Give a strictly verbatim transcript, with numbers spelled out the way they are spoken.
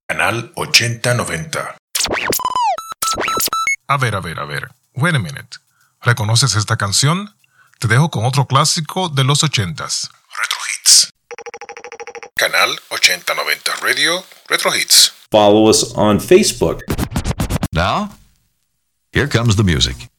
Canal ochenta noventa. A ver, a ver, a ver. Wait a minute. ¿Reconoces esta canción? Te dejo con otro clásico de los ochentas. Retro Hits. Canal ochenta noventa Radio Retro Hits. Follow us on Facebook. Now, here comes the music.